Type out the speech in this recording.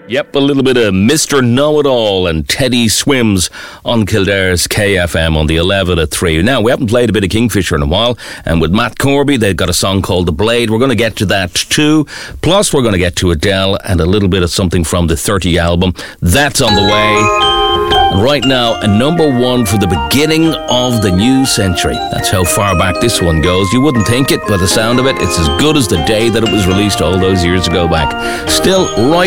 Yep, a little bit of Mr. Know-It-All and Teddy Swims on Kildare's KFM on the 11 at 3. Now, we haven't played a bit of Kingfisher in a while, and with Matt Corby, they've got a song called The Blade. We're going to get to that too. Plus, we're going to get to Adele and a little bit of something from the 30 album. That's on the way. And right now, a number one for the beginning of the new century. That's how far back this one goes. You wouldn't think it, but the sound of it, it's as good as the day that it was released all those years ago back. Still right